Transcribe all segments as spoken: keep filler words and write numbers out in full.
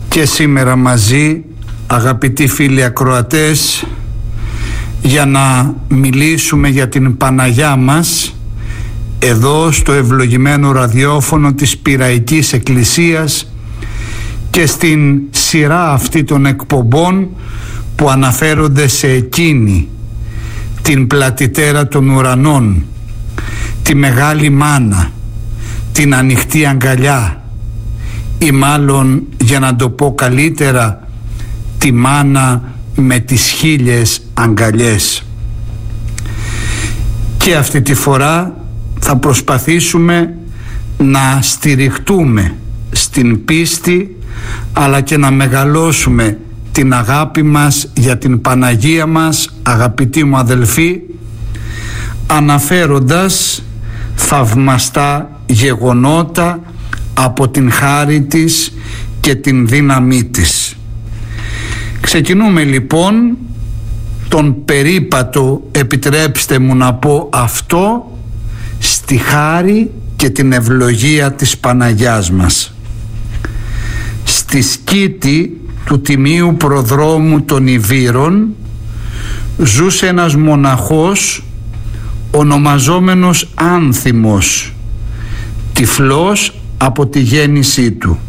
και σήμερα μαζί, αγαπητοί φίλοι ακροατές, για να μιλήσουμε για την Παναγιά μας εδώ στο ευλογημένο ραδιόφωνο της Πειραϊκής Εκκλησίας και στην σειρά αυτή των εκπομπών που αναφέρονται σε εκείνη, την πλατητέρα των ουρανών, τη Μεγάλη Μάνα, την Ανοιχτή Αγκαλιά, ή μάλλον, για να το πω καλύτερα, τη Μάνα με τις χίλιες αγκαλιές. Και αυτή τη φορά θα προσπαθήσουμε να στηριχτούμε στην πίστη, αλλά και να μεγαλώσουμε την αγάπη μας για την Παναγία μας, αγαπητοί μου αδελφοί, αναφέροντας θαυμαστά γεγονότα από την χάρη της και την δύναμή της. Ξεκινούμε λοιπόν τον περίπατο, επιτρέψτε μου να πω αυτό, στη χάρη και την ευλογία της Παναγιάς μας. Στη σκήτη του Τιμίου Προδρόμου των Ιβύρων ζούσε ένας μοναχός ονομαζόμενος Άνθιμος, τυφλός από τη γέννησή του.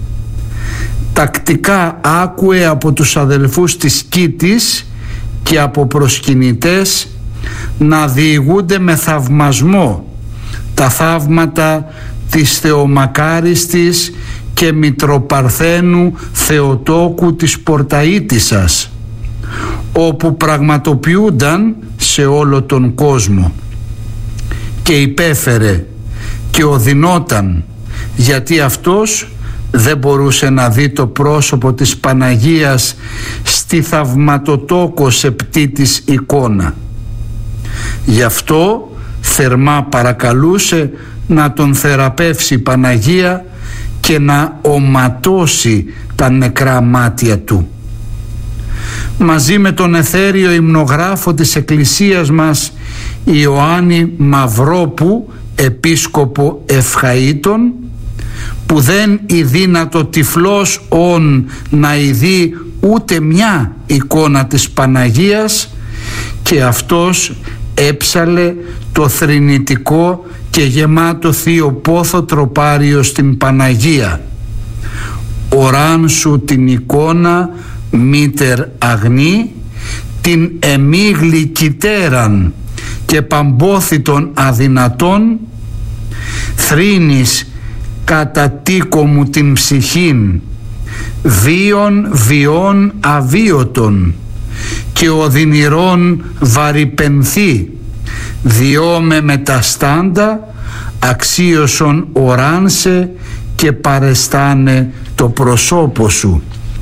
Τακτικά άκουε από τους αδελφούς της σκήτης και από προσκυνητές να διηγούνται με θαυμασμό τα θαύματα της Θεομακάριστης και Μητροπαρθένου Θεοτόκου της Πορταΐτισσας, όπου πραγματοποιούνταν σε όλο τον κόσμο, και υπέφερε και οδυνόταν, γιατί αυτός δεν μπορούσε να δει το πρόσωπο της Παναγίας στη θαυματοτόκο σεπτή της εικόνα. Γι' αυτό θερμά παρακαλούσε να τον θεραπεύσει η Παναγία και να οματώσει τα νεκρά μάτια του. Μαζί με τον εθέριο υμνογράφο της Εκκλησίας μας, Ιωάννη Μαυρόπου, επίσκοπο Ευχαΐτων, που δεν ειδύνατο τυφλός ον να ειδεί ούτε μια εικόνα της Παναγίας, και αυτός έψαλε το θρηνητικό και γεμάτο θείο πόθο τροπάριο στην Παναγία. Οράν σου την εικόνα μήτερ αγνή, την εμίγλη κυτέραν και παμπόθητον αδυνατόν, θρήνης κατά τίκο μου την ψυχήν, βίων βιών αβίωτον και οδυνηρών βαρυπενθή, διώμε με τα στάντα αξίωσον οράνσε και παρεστάνε το προσώπο σου.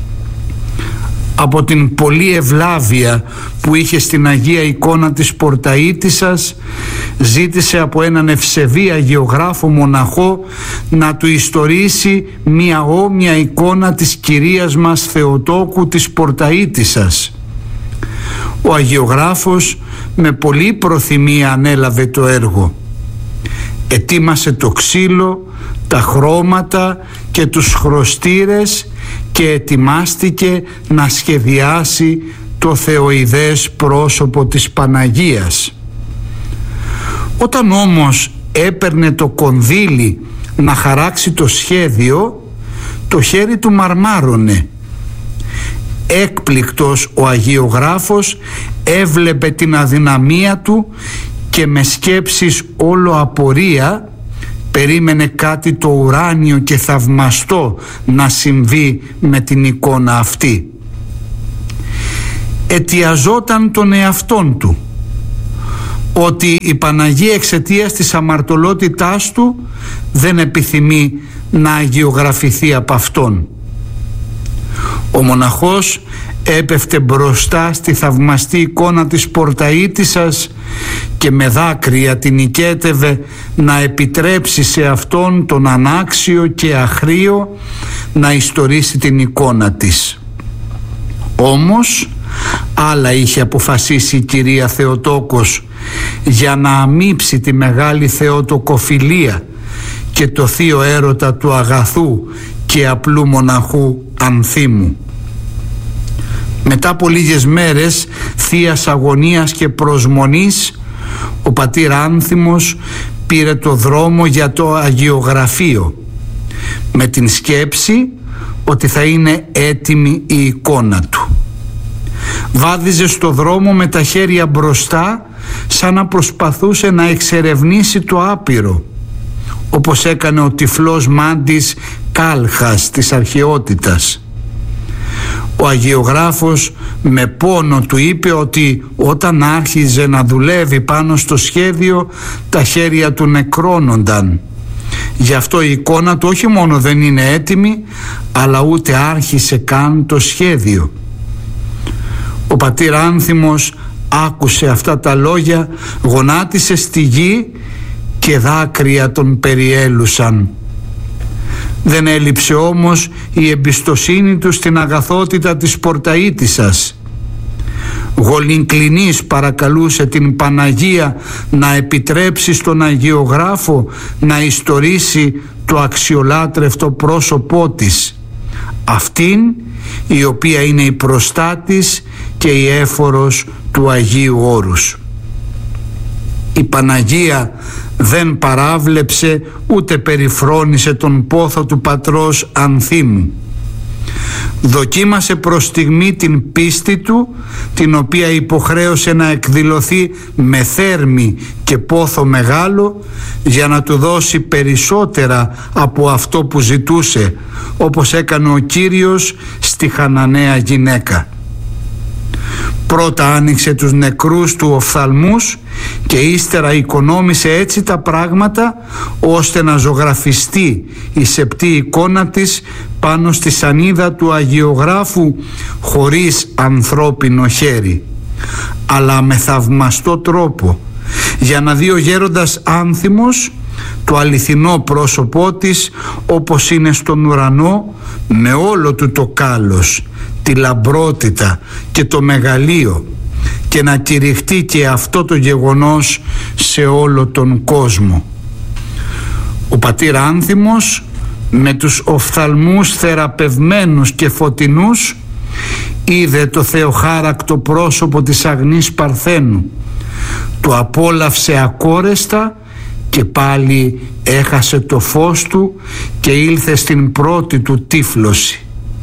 Από την πολλή ευλάβεια που είχε στην Αγία Εικόνα της Πορταΐτισσας, ζήτησε από έναν ευσεβή αγιογράφο μοναχό να του ιστορήσει μια όμοια εικόνα της Κυρίας μας Θεοτόκου της Πορταΐτισσας. Ο αγιογράφος με πολλή προθυμία ανέλαβε το έργο. Ετοίμασε το ξύλο, τα χρώματα και τους χρωστήρες και ετοιμάστηκε να σχεδιάσει το θεοειδές πρόσωπο της Παναγίας. Όταν όμως έπαιρνε το κονδύλι να χαράξει το σχέδιο, το χέρι του μαρμάρωνε. Έκπληκτος ο αγιογράφος έβλεπε την αδυναμία του και με σκέψεις όλο απορία περίμενε κάτι το ουράνιο και θαυμαστό να συμβεί με την εικόνα αυτή. Αιτιαζόταν τον εαυτόν του ότι η Παναγία εξαιτίας της αμαρτωλότητάς του δεν επιθυμεί να αγιογραφηθεί από αυτόν. Ο μοναχός έπεφτε μπροστά στη θαυμαστή εικόνα της Πορταΐτισσας και με δάκρυα την οικέτευε να επιτρέψει σε αυτόν τον ανάξιο και αχρίο να ιστορήσει την εικόνα της. Όμως άλλα είχε αποφασίσει η κυρία Θεοτόκος για να αμύψει τη μεγάλη θεοτοκοφιλία και το θείο έρωτα του αγαθού και απλού μοναχού Ανθίμου. Μετά από λίγες μέρες θείας αγωνίας και προσμονής, ο πατήρ Άνθιμος πήρε το δρόμο για το αγιογραφείο με την σκέψη ότι θα είναι έτοιμη η εικόνα του. Βάδιζε στο δρόμο με τα χέρια μπροστά, σαν να προσπαθούσε να εξερευνήσει το άπειρο, όπως έκανε ο τυφλός μάντης Κάλχας της αρχαιότητας. Ο αγιογράφος με πόνο του είπε ότι όταν άρχιζε να δουλεύει πάνω στο σχέδιο, τα χέρια του νεκρώνονταν. Γι' αυτό η εικόνα του όχι μόνο δεν είναι έτοιμη, αλλά ούτε άρχισε καν το σχέδιο. Ο πατήρ Άνθιμος άκουσε αυτά τα λόγια, γονάτισε στη γη και δάκρυα τον περιέλουσαν. Δεν έλειψε όμως η εμπιστοσύνη του στην αγαθότητα της πορταΐτισσας. Γολυγκλινής παρακαλούσε την Παναγία να επιτρέψει στον αγιογράφο να ιστορήσει το αξιολάτρευτο πρόσωπό της, αυτήν η οποία είναι η προστάτης και η έφορος του Αγίου Όρους. Η Παναγία δεν παράβλεψε ούτε περιφρόνησε τον πόθο του πατρός Ανθίμου. Δοκίμασε προς στιγμή την πίστη του, την οποία υποχρέωσε να εκδηλωθεί με θέρμη και πόθο μεγάλο, για να του δώσει περισσότερα από αυτό που ζητούσε, όπως έκανε ο Κύριος στη χαναναία γυναίκα. Πρώτα άνοιξε τους νεκρούς του οφθαλμούς και ύστερα οικονόμησε έτσι τα πράγματα, ώστε να ζωγραφιστεί η σεπτή εικόνα της πάνω στη σανίδα του αγιογράφου χωρίς ανθρώπινο χέρι, αλλά με θαυμαστό τρόπο, για να δει ο γέροντας Άνθιμος το αληθινό πρόσωπό της όπως είναι στον ουρανό, με όλο του το κάλος, τη λαμπρότητα και το μεγαλείο, και να κηρυχτεί και αυτό το γεγονός σε όλο τον κόσμο. Ο πατήρ Άνθιμος με τους οφθαλμούς θεραπευμένους και φωτεινούς είδε το θεοχάρακτο πρόσωπο της Αγνής Παρθένου, το απόλαυσε ακόρεστα και πάλι έχασε το φως του και ήλθε στην πρώτη του τύφλωση.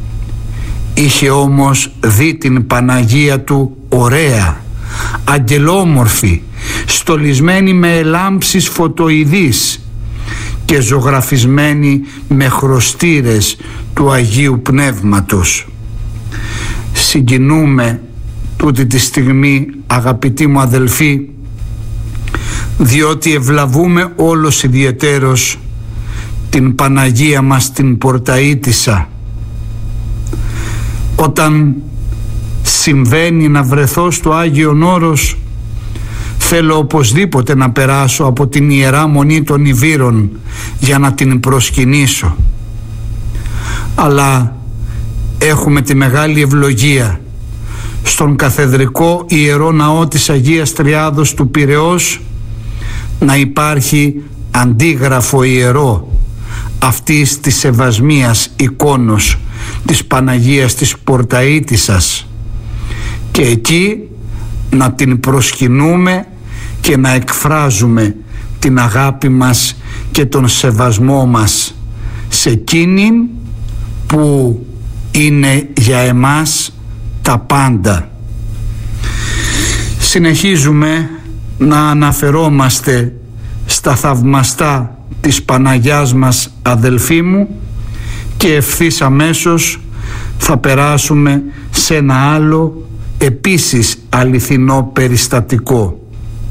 Είχε όμως δει την Παναγία του ωραία, αγγελόμορφη, στολισμένη με ελάμψεις φωτοειδείς και ζωγραφισμένη με χρωστήρες του Αγίου Πνεύματος. Συγκινούμε τούτη τη στιγμή, αγαπητοί μου αδελφοί, διότι ευλαβούμε όλος ιδιαιτέρως την Παναγία μας την Πορταΐτισσα. Όταν συμβαίνει να βρεθώ στο Άγιον Όρος, θέλω οπωσδήποτε να περάσω από την Ιερά Μονή των Ιβύρων για να την προσκυνήσω. Αλλά έχουμε τη μεγάλη ευλογία στον καθεδρικό Ιερό Ναό της Αγίας Τριάδος του Πειραιώς να υπάρχει αντίγραφο ιερό αυτής της σεβασμίας εικόνος της Παναγίας της Πορταΐτισσας, και εκεί να την προσκυνούμε και να εκφράζουμε την αγάπη μας και τον σεβασμό μας σε εκείνην που είναι για εμάς τα πάντα. Συνεχίζουμε να αναφερόμαστε στα θαυμαστά της Παναγιάς μας, αδελφοί μου, και ευθύς αμέσως θα περάσουμε σε ένα άλλο επίσης αληθινό περιστατικό.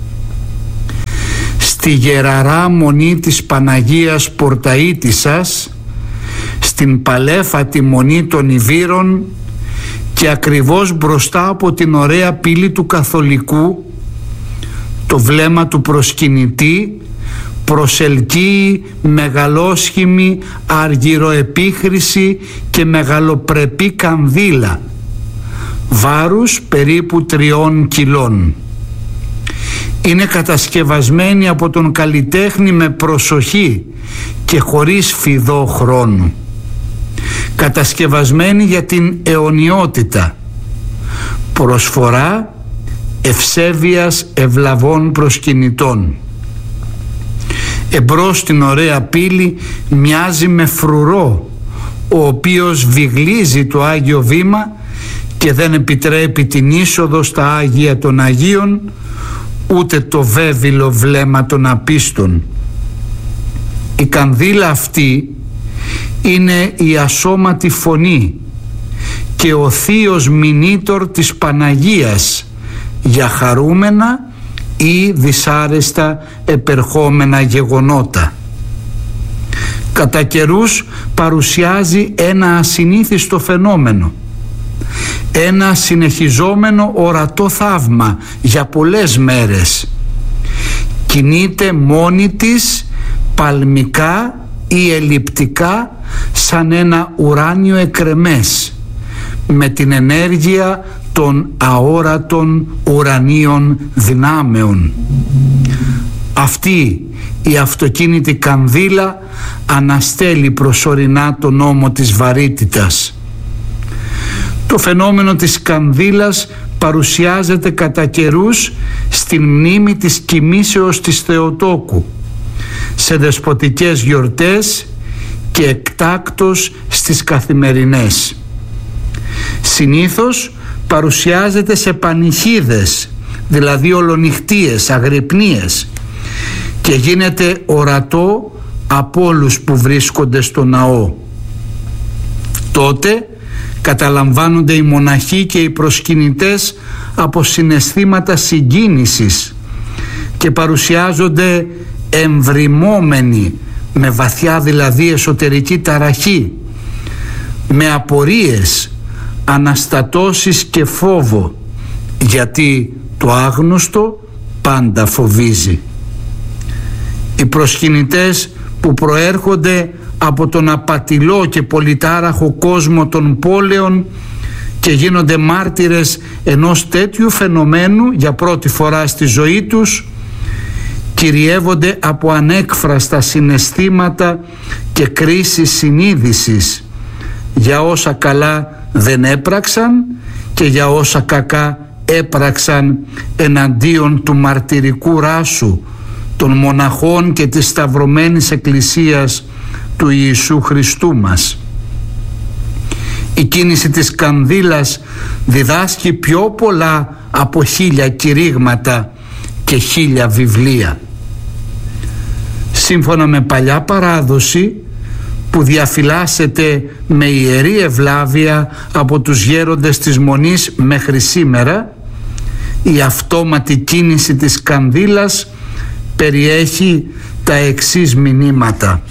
Στη γεραρά μονή της Παναγίας Πορταΐτισσας, στην παλέφατη μονή των Ιβύρων και ακριβώς μπροστά από την ωραία πύλη του Καθολικού, το βλέμμα του προσκυνητή προσελκύει μεγαλόσχημη αργυροεπίχρηση και μεγαλοπρεπή κανδύλα βάρους περίπου τριών κιλών. Είναι κατασκευασμένη από τον καλλιτέχνη με προσοχή και χωρίς φιδό χρόνου. κατασκευασμένη για την αιωνιότητα, προσφορά ευσέβειας ευλαβών προσκυνητών. Εμπρός στην ωραία πύλη μοιάζει με φρουρό, ο οποίος βιγλίζει το Άγιο Βήμα και δεν επιτρέπει την είσοδο στα Άγια των Αγίων, ούτε το βέβυλο βλέμμα των απίστων. Η κανδύλα αυτή είναι η ασώματη φωνή και ο θείος μηνύτορ της Παναγίας για χαρούμενα ή δυσάρεστα επερχόμενα γεγονότα. Κατά καιρούς παρουσιάζει ένα ασυνήθιστο φαινόμενο, ένα συνεχιζόμενο ορατό θαύμα για πολλές μέρες. Κινείται μόνη της παλμικά ή ελλειπτικά σαν ένα ουράνιο εκρεμές, με την ενέργεια των αόρατων ουρανίων δυνάμεων. Αυτή η αυτοκίνητη κανδύλα αναστέλει προσωρινά τον νόμο της βαρύτητας. Το φαινόμενο της κανδύλας παρουσιάζεται κατά καιρούς στην μνήμη της κοιμήσεως της Θεοτόκου, σε δεσποτικές γιορτές και εκτάκτως στις καθημερινές. Συνήθως παρουσιάζεται σε πανηχίδες, δηλαδή ολονυχτίες, αγρυπνίες, και γίνεται ορατό από όλους που βρίσκονται στο ναό. Τότε καταλαμβάνονται οι μοναχοί και οι προσκυνητές από συναισθήματα συγκίνησης και παρουσιάζονται εμβριμώμενοι, με βαθιά δηλαδή εσωτερική ταραχή, με απορίες, αναστατώσεις και φόβο, γιατί το άγνωστο πάντα φοβίζει. Οι προσκυνητές που προέρχονται από τον απατηλό και πολυτάραχο κόσμο των πόλεων και γίνονται μάρτυρες ενός τέτοιου φαινομένου για πρώτη φορά στη ζωή τους, κυριεύονται από ανέκφραστα συναισθήματα και κρίση συνείδησης για όσα καλά δεν έπραξαν και για όσα κακά έπραξαν εναντίον του μαρτυρικού ράσου των μοναχών και της σταυρωμένης εκκλησίας του Ιησού Χριστού μας. Η κίνηση της κανδύλας διδάσκει πιο πολλά από χίλια κηρύγματα και χίλια βιβλία. Σύμφωνα με παλιά παράδοση που διαφυλάσσεται με ιερή ευλάβεια από τους γέροντες της Μονής μέχρι σήμερα, η αυτόματη κίνηση της κανδύλας περιέχει τα εξής μηνύματα.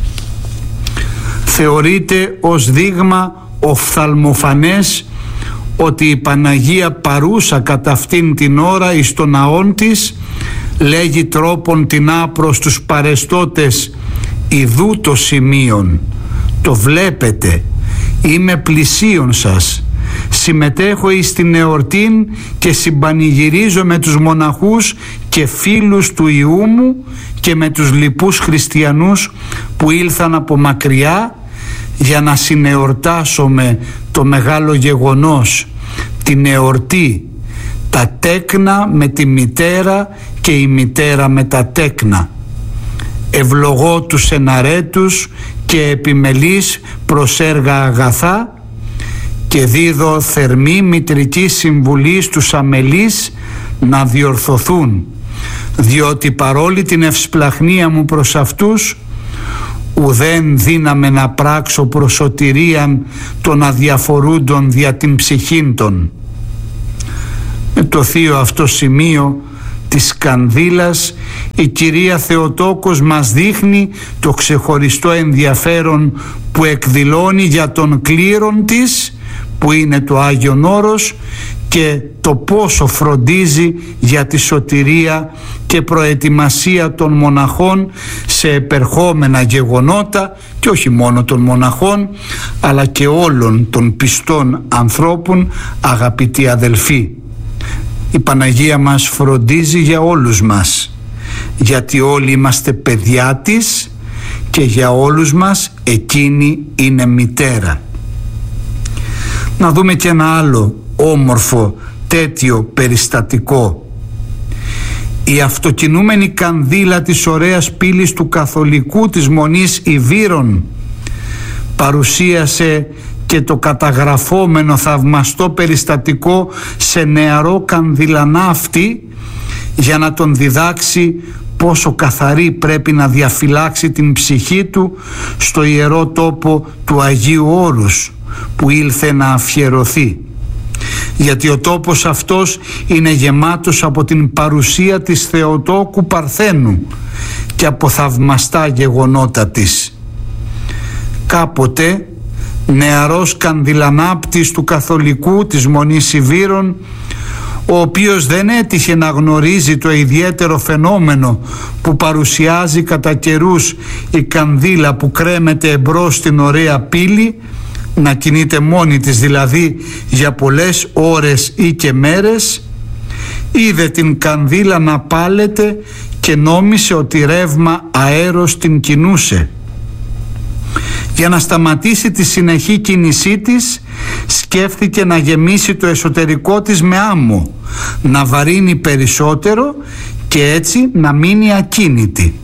Θεωρείται ως δείγμα οφθαλμοφανές ότι η Παναγία παρούσα κατά αυτήν την ώρα εις τον ναόν της λέγει τρόπον την άπρος τους παρεστώτες, ιδού το σημείον, το βλέπετε, είμαι πλησίον σας, συμμετέχω εις την εορτήν και συμπανηγυρίζω με τους μοναχούς και φίλους του Ιού μου και με τους λοιπούς χριστιανούς που ήλθαν από μακριά για να συνεορτάσουμε το μεγάλο γεγονός, την εορτή, τα τέκνα με τη μητέρα και η μητέρα με τα τέκνα. Ευλογώ τους εναρέτους και επιμελής προς έργα αγαθά και δίδω θερμή μητρική συμβουλή στους αμελείς να διορθωθούν, διότι παρόλη την ευσπλαχνία μου προς αυτούς ουδέν δύναμε να πράξω προς σωτηρίαν των αδιαφορούντων δια την ψυχήν των. Με το θείο αυτό σημείο της κανδύλας η Κυρία Θεοτόκος μας δείχνει το ξεχωριστό ενδιαφέρον που εκδηλώνει για τον κλήρον της, που είναι το Άγιον Όρος, και το πόσο φροντίζει για τη σωτηρία και προετοιμασία των μοναχών σε επερχόμενα γεγονότα, και όχι μόνο των μοναχών αλλά και όλων των πιστών ανθρώπων. Αγαπητοί αδελφοί, η Παναγία μας φροντίζει για όλους μας, γιατί όλοι είμαστε παιδιά της και για όλους μας εκείνη είναι μητέρα. Να δούμε και ένα άλλο όμορφο τέτοιο περιστατικό. Η αυτοκινούμενη κανδύλα της ωραίας πύλης του Καθολικού της Μονής Ιβύρων παρουσίασε και το καταγραφόμενο θαυμαστό περιστατικό σε νεαρό κανδυλανάφτη για να τον διδάξει πόσο καθαρή πρέπει να διαφυλάξει την ψυχή του στο ιερό τόπο του Αγίου Όρους που ήλθε να αφιερωθεί. Γιατί ο τόπος αυτός είναι γεμάτος από την παρουσία της Θεοτόκου Παρθένου και από θαυμαστά γεγονότα της. Κάποτε νεαρός κανδυλανάπτης του Καθολικού της Μονής Ιβύρων, ο οποίος δεν έτυχε να γνωρίζει το ιδιαίτερο φαινόμενο που παρουσιάζει κατά καιρούς η κανδύλα που κρέμεται εμπρός στην ωραία πύλη, να κινείται μόνη της δηλαδή για πολλές ώρες ή και μέρες, είδε την κανδύλα να πάλεται και νόμισε ότι ρεύμα αέρος την κινούσε. Για να σταματήσει τη συνεχή κίνησή της, σκέφτηκε να γεμίσει το εσωτερικό της με άμμο, να βαρύνει περισσότερο και έτσι να μείνει ακίνητη.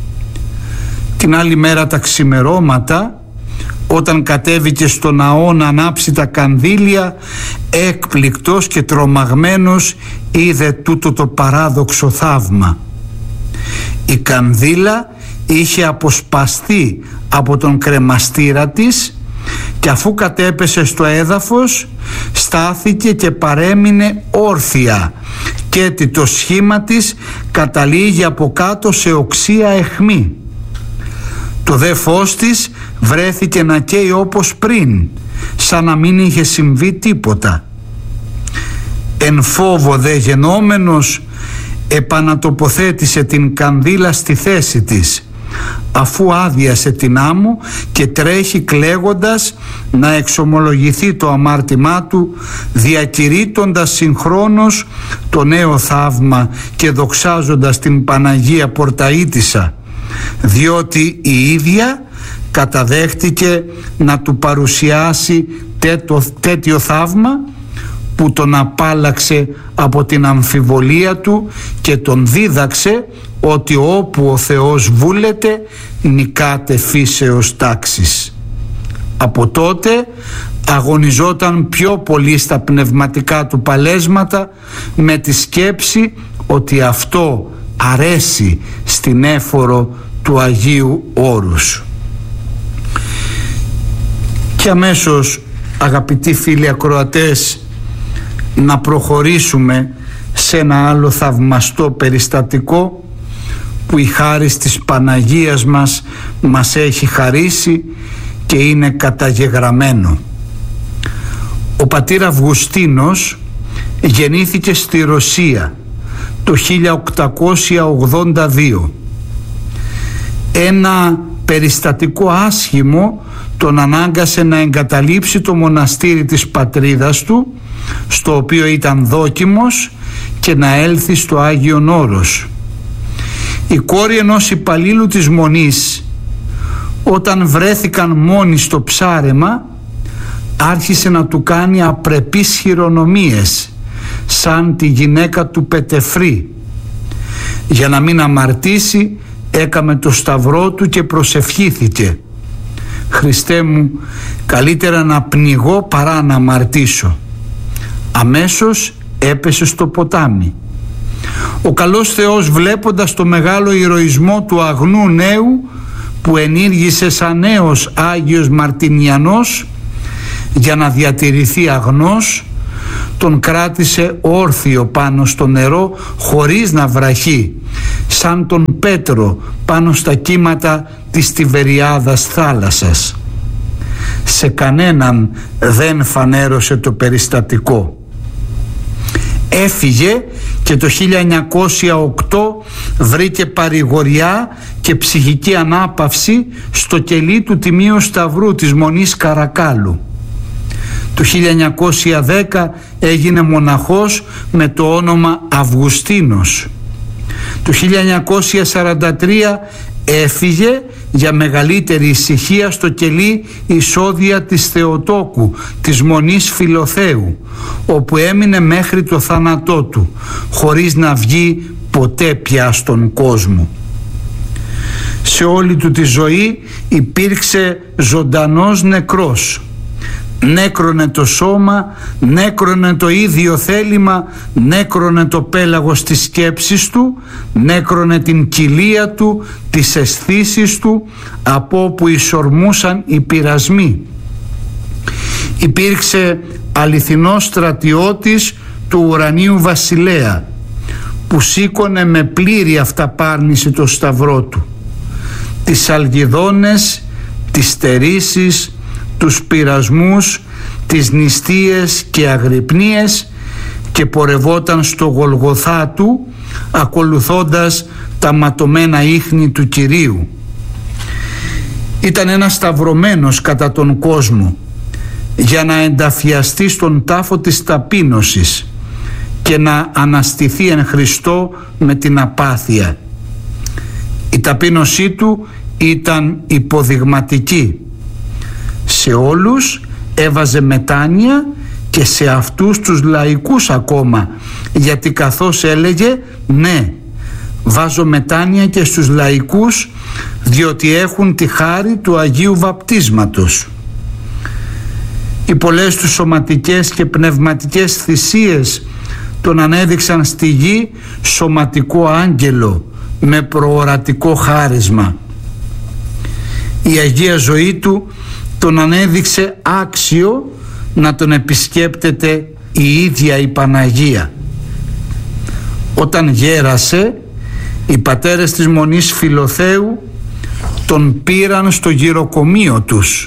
Την άλλη μέρα τα ξημερώματα, όταν κατέβηκε στο ναό να ανάψει τα κανδύλια, έκπληκτος και τρομαγμένος είδε τούτο το παράδοξο θαύμα. Η κανδύλα είχε αποσπαστεί από τον κρεμαστήρα της και αφού κατέπεσε στο έδαφος στάθηκε και παρέμεινε όρθια και έτσι το σχήμα της καταλήγει από κάτω σε οξία αιχμή. Το δε φως της βρέθηκε να καίει όπως πριν, σαν να μην είχε συμβεί τίποτα. Εν φόβο δε γενόμενος επανατοποθέτησε την κανδύλα στη θέση της, αφού άδειασε την άμμο και τρέχει κλαίγοντας να εξομολογηθεί το αμάρτημά του, διακηρύττοντας συγχρόνως το νέο θαύμα και δοξάζοντας την Παναγία Πορταΐτισσα, διότι η ίδια καταδέχτηκε να του παρουσιάσει τέτοιο, τέτοιο θαύμα που τον απάλλαξε από την αμφιβολία του και τον δίδαξε ότι όπου ο Θεός βούλεται νικάται φύσεως τάξης. Από τότε αγωνιζόταν πιο πολύ στα πνευματικά του παλέσματα με τη σκέψη ότι αυτό αρέσει στην έφορο του Αγίου Όρους. Και αμέσως, αγαπητοί φίλοι ακροατές, να προχωρήσουμε σε ένα άλλο θαυμαστό περιστατικό που η χάρις της Παναγίας μας μας έχει χαρίσει και είναι καταγεγραμμένο. Ο πατήρ Αυγουστίνος γεννήθηκε στη Ρωσία το χίλια οκτακόσια ογδόντα δύο. Ένα περιστατικό άσχημο τον ανάγκασε να εγκαταλείψει το μοναστήρι της πατρίδας του, στο οποίο ήταν δόκιμος, και να έλθει στο Άγιον Όρος. Η κόρη ενός υπαλλήλου της Μονής, όταν βρέθηκαν μόνοι στο ψάρεμα, άρχισε να του κάνει απρεπείς χειρονομίες, σαν τη γυναίκα του Πετεφρή. Για να μην αμαρτήσει, έκαμε το σταυρό του και προσευχήθηκε: «Χριστέ μου, καλύτερα να πνιγώ παρά να αμαρτήσω». Αμέσως έπεσε στο ποτάμι. Ο καλός Θεός, βλέποντας το μεγάλο ηρωισμό του αγνού νέου που ενήργησε σαν νέος Άγιος Μαρτινιανός για να διατηρηθεί αγνός, τον κράτησε όρθιο πάνω στο νερό χωρίς να βραχεί, σαν τον Πέτρο πάνω στα κύματα της Τιβεριάδας θάλασσας. Σε κανέναν δεν φανέρωσε το περιστατικό. Έφυγε και το χίλια εννιακόσια οκτώ βρήκε παρηγοριά και ψυχική ανάπαυση στο κελί του Τιμίου Σταυρού της Μονής Καρακάλου. Το χίλια εννιακόσια δέκα έγινε μοναχός με το όνομα Αυγουστίνος. Το χίλια εννιακόσια σαράντα τρία έφυγε για μεγαλύτερη ησυχία στο κελί εισόδια της Θεοτόκου, της Μονής Φιλοθέου, όπου έμεινε μέχρι το θάνατό του, χωρίς να βγει ποτέ πια στον κόσμο. Σε όλη του τη ζωή υπήρξε ζωντανός νεκρός. Νέκρωνε το σώμα, νέκρωνε το ίδιο θέλημα, νέκρωνε το πέλαγος της σκέψης του, νέκρωνε την κοιλία του, τις αισθήσεις του, από όπου ισορμούσαν οι πειρασμοί. Υπήρξε αληθινός στρατιώτης του ουρανίου βασιλέα, που σήκωνε με πλήρη αυταπάρνηση το σταυρό του, τις αλγιδόνες, τις στερήσεις, τους πειρασμούς, τις νηστείες και αγρυπνίες, και πορευόταν στο Γολγοθά του, ακολουθώντας τα ματωμένα ίχνη του Κυρίου. Ήταν ένας σταυρωμένος κατά τον κόσμο, για να ενταφιαστεί στον τάφο της ταπείνωσης και να αναστηθεί εν Χριστώ με την απάθεια. Η ταπείνωσή του ήταν υποδειγματική. Σε όλους έβαζε μετάνοια, και σε αυτούς τους λαϊκούς ακόμα, γιατί καθώς έλεγε, ναι, βάζω μετάνοια και στους λαϊκούς, διότι έχουν τη χάρη του Αγίου Βαπτίσματος. Οι πολλές του σωματικές και πνευματικές θυσίες τον ανέδειξαν στη γη σωματικό άγγελο με προορατικό χάρισμα. Η Αγία ζωή του τον ανέδειξε άξιο να τον επισκέπτεται η ίδια η Παναγία. Όταν γέρασε, οι πατέρες της Μονής Φιλοθέου τον πήραν στο γυροκομείο τους.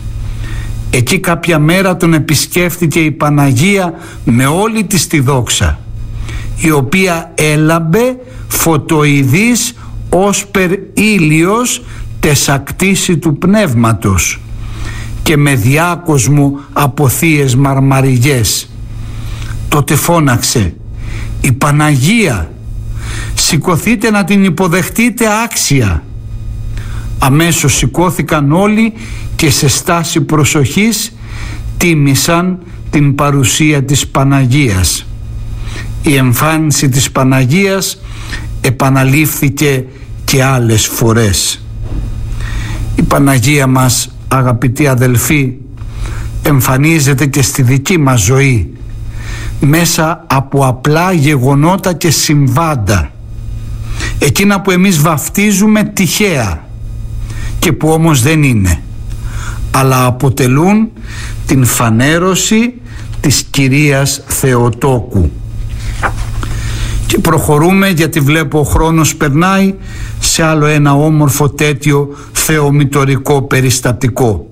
Εκεί κάποια μέρα τον επισκέφτηκε η Παναγία με όλη της τη δόξα, η οποία έλαμπε φωτοειδής όσπερ ήλιος τεσακτήσει του πνεύματος, και με διάκοσμο από θείες μαρμαριγές. Τότε φώναξε, «Η Παναγία, σηκωθείτε να την υποδεχτείτε άξια». Αμέσως σηκώθηκαν όλοι και σε στάση προσοχής τίμησαν την παρουσία της Παναγίας. Η εμφάνιση της Παναγίας επαναλήφθηκε και άλλες φορές. Η Παναγία μας, αγαπητοί αδελφοί, εμφανίζεται και στη δική μας ζωή μέσα από απλά γεγονότα και συμβάντα, εκείνα που εμείς βαφτίζουμε τυχαία και που όμως δεν είναι, αλλά αποτελούν την φανέρωση της Κυρίας Θεοτόκου. Και προχωρούμε, γιατί βλέπω ο χρόνος περνάει, σε άλλο ένα όμορφο τέτοιο θεομητορικό περιστατικό.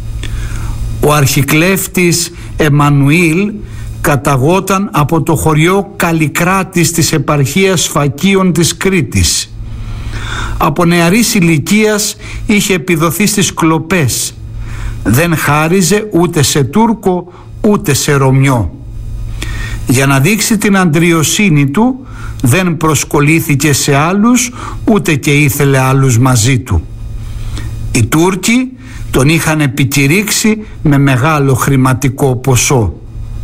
Ο αρχικλέφτης Εμμανουήλ καταγόταν από το χωριό Καλικράτης της επαρχίας Φακίων της Κρήτης. Από νεαρής ηλικίας είχε επιδοθεί στις κλοπές. Δεν χάριζε ούτε σε Τούρκο ούτε σε Ρωμιό. Για να δείξει την αντριοσύνη του, δεν προσκολήθηκε σε άλλους, ούτε και ήθελε άλλους μαζί του. Οι Τούρκοι τον είχαν επικηρύξει με μεγάλο χρηματικό ποσό.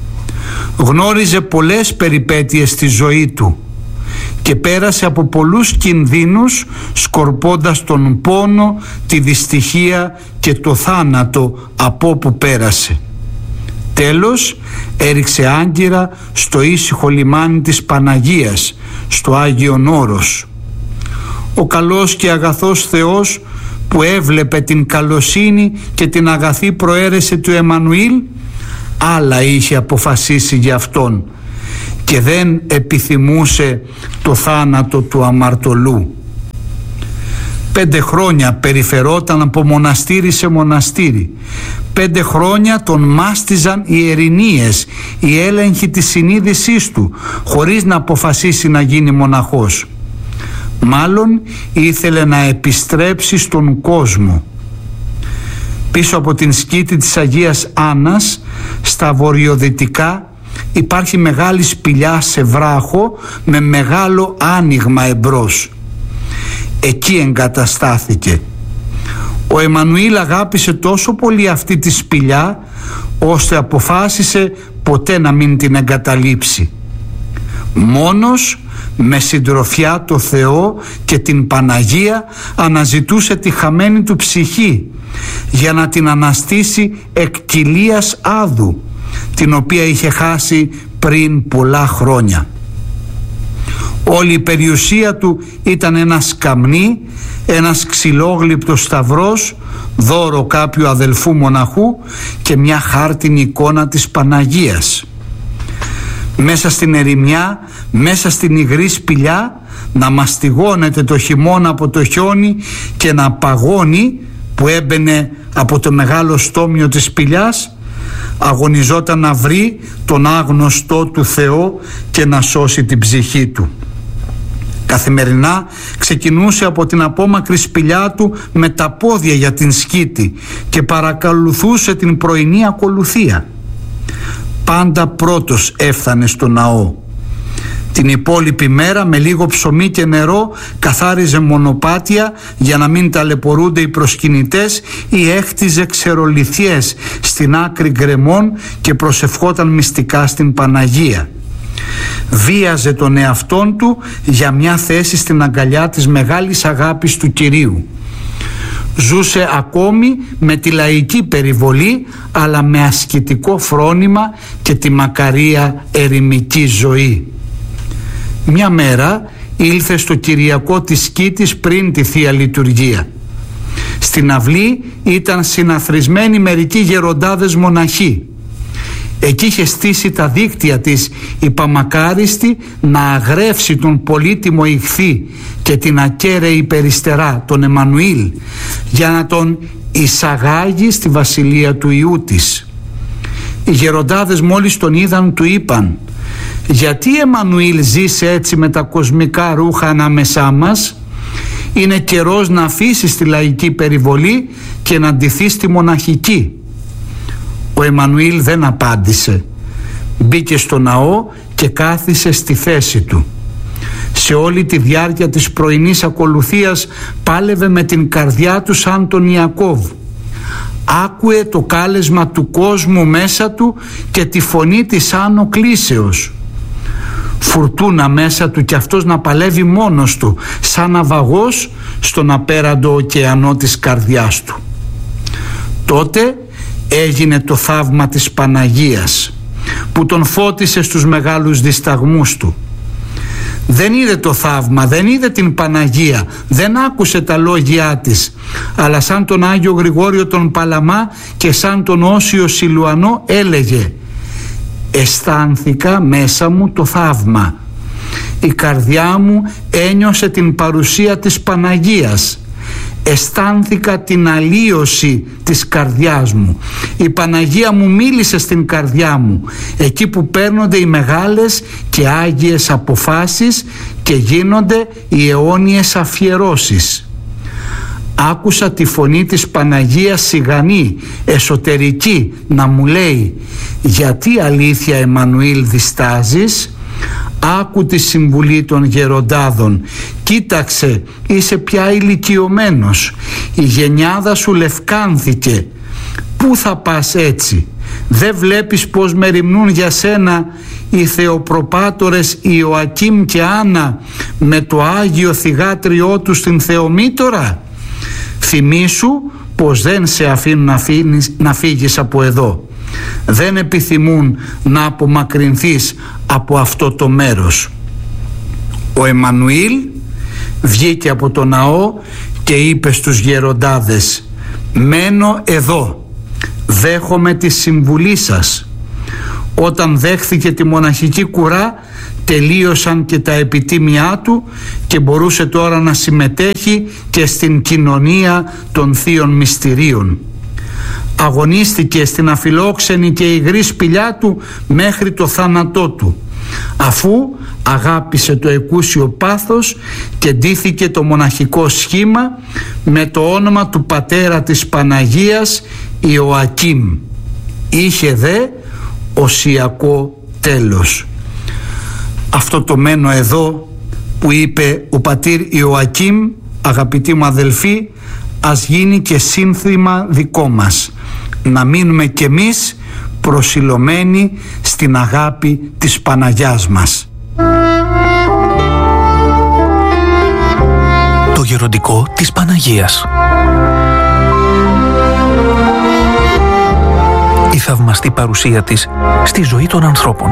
Γνώριζε πολλές περιπέτειες στη ζωή του και πέρασε από πολλούς κινδύνους, σκορπώντας τον πόνο, τη δυστυχία και το θάνατο από όπου πέρασε. Τέλος, έριξε άγκυρα στο ήσυχο λιμάνι της Παναγίας, στο Άγιον Όρος. Ο καλός και αγαθός Θεός, που έβλεπε την καλοσύνη και την αγαθή προαίρεση του Εμμανουήλ, άλλα είχε αποφασίσει για αυτόν και δεν επιθυμούσε το θάνατο του αμαρτωλού. Πέντε χρόνια περιφερόταν από μοναστήρι σε μοναστήρι. Πέντε χρόνια τον μάστιζαν οι ερηνίες, οι έλεγχοι της συνείδησής του, χωρίς να αποφασίσει να γίνει μοναχός. Μάλλον ήθελε να επιστρέψει στον κόσμο. Πίσω από την σκήτη της Αγίας Άννας, στα βορειοδυτικά, υπάρχει μεγάλη σπηλιά σε βράχο με μεγάλο άνοιγμα εμπρός. Εκεί εγκαταστάθηκε Ο Εμμανουήλ αγάπησε τόσο πολύ αυτή τη σπηλιά, ώστε αποφάσισε ποτέ να μην την εγκαταλείψει. Μόνος, με συντροφιά το Θεό και την Παναγία, αναζητούσε τη χαμένη του ψυχή για να την αναστήσει εκ κοιλίας άδου, την οποία είχε χάσει πριν πολλά χρόνια. Όλη η περιουσία του ήταν ένα σκαμνί, ένας ξυλόγλυπτος σταυρός, δώρο κάποιου αδελφού μοναχού και μια χάρτινη εικόνα της Παναγίας. Μέσα στην ερημιά, μέσα στην υγρή σπηλιά, να μαστιγώνεται το χειμώνα από το χιόνι και να παγώνει που έμπαινε από το μεγάλο στόμιο της σπηλιάς, αγωνιζόταν να βρει τον άγνωστό του Θεό και να σώσει την ψυχή του. Καθημερινά ξεκινούσε από την απόμακρη σπηλιά του με τα πόδια για την σκήτη και παρακολουθούσε την πρωινή ακολουθία. Πάντα πρώτος έφτανε στο ναό. Την υπόλοιπη μέρα με λίγο ψωμί και νερό καθάριζε μονοπάτια για να μην ταλαιπωρούνται οι προσκυνητές ή έχτιζε ξερολιθιές στην άκρη γκρεμών και προσευχόταν μυστικά στην Παναγία. Βίαζε τον εαυτόν του για μια θέση στην αγκαλιά της μεγάλης αγάπης του Κυρίου. Ζούσε ακόμη με τη λαϊκή περιβολή, αλλά με ασκητικό φρόνημα και τη μακαρία ερημική ζωή. Μια μέρα ήλθε στο Κυριακό της Σκήτης πριν τη Θεία Λειτουργία. Στην αυλή ήταν συναθρισμένοι μερικοί γεροντάδες μοναχοί. Εκεί είχε στήσει τα δίκτυα της η Παμακάριστη να αγρεύσει τον πολύτιμο ιχθύ και την ακέραιη περιστερά, τον Εμμανουήλ, για να τον εισαγάγει στη βασιλεία του Υιού της. Οι γεροντάδες μόλις τον είδαν του είπαν: «Γιατί Εμμανουήλ ζεις έτσι με τα κοσμικά ρούχα ανάμεσά μας? Είναι καιρός να αφήσεις τη λαϊκή περιβολή και να ντυθείς τη μοναχική». Ο Εμμανουήλ δεν απάντησε. Μπήκε στο ναό και κάθισε στη θέση του. Σε όλη τη διάρκεια της πρωινής ακολουθίας πάλευε με την καρδιά του σαν τον Ιακώβ. Άκουε το κάλεσμα του κόσμου μέσα του και τη φωνή της άνω κλίσεως. Φουρτούνα μέσα του κι αυτός να παλεύει μόνος του, σαν ναυαγός στον απέραντο ωκεανό της καρδιάς του. Τότε έγινε το θαύμα της Παναγίας που τον φώτισε στους μεγάλους δισταγμούς του. Δεν είδε το θαύμα, δεν είδε την Παναγία, δεν άκουσε τα λόγια της, αλλά σαν τον Άγιο Γρηγόριο τον Παλαμά και σαν τον Όσιο Σιλουανό έλεγε: «Αισθάνθηκα μέσα μου το θαύμα. Η καρδιά μου ένιωσε την παρουσία της Παναγίας. Αισθάνθηκα την αλλίωση της καρδιάς μου. Η Παναγία μου μίλησε στην καρδιά μου, εκεί που παίρνονται οι μεγάλες και άγιες αποφάσεις και γίνονται οι αιώνιες αφιερώσεις. Άκουσα τη φωνή της Παναγίας σιγανή, εσωτερική, να μου λέει: «Γιατί αλήθεια Εμμανουήλ διστάζεις? Άκου τη συμβουλή των γεροντάδων. Κοίταξε, είσαι πια ηλικιωμένος. Η γενιάδα σου λευκάνθηκε. Πού θα πας έτσι? Δεν βλέπεις πως μεριμνούν για σένα οι θεοπροπάτορες Ιωακήμ και Άννα με το Άγιο θυγάτριό του στην Θεομήτωρα? Θυμήσου πως δεν σε αφήνουν να, φύγεις, να φύγεις από εδώ. Δεν επιθυμούν να απομακρυνθείς από αυτό το μέρος». Ο Εμμανουήλ βγήκε από το ναό και είπε στους γεροντάδες: «Μένω εδώ, δέχομαι τη συμβουλή σας». Όταν δέχθηκε τη μοναχική κουρά, τελείωσαν και τα επιτίμια του και μπορούσε τώρα να συμμετέχει και στην κοινωνία των θείων μυστηρίων. Αγωνίστηκε στην αφιλόξενη και υγρή σπηλιά του μέχρι το θάνατό του, αφού αγάπησε το εκούσιο πάθος και ντύθηκε το μοναχικό σχήμα με το όνομα του πατέρα της Παναγίας, Ιωακήμ. Είχε δε οσιακό τέλος. Αυτό το μένω εδώ που είπε ο πατήρ Ιωακήμ, αγαπητοί μου αδελφοί, ας γίνει και σύνθημα δικό μας. Να μείνουμε κι εμείς προσιλωμένοι στην αγάπη της Παναγιάς μας. Το γεροντικό της Παναγίας. Η θαυμαστή παρουσία της στη ζωή των ανθρώπων.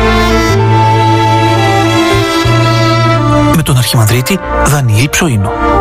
Με τον Αρχιμανδρίτη Δανιήλ Ψωίνο.